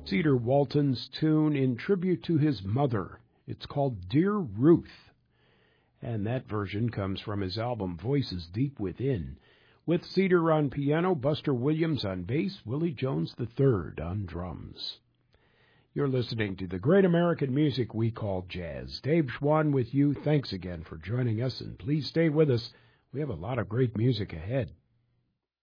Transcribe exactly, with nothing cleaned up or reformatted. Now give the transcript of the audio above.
Cedar Walton's tune in tribute to his mother. It's called Dear Ruth, and that version comes from his album Voices Deep Within, with Cedar on piano, Buster Williams on bass, Willie Jones the third on drums. You're listening to the great American music we call jazz. Dave Schwann with you. Thanks again for joining us, and please stay with us. We have a lot of great music ahead.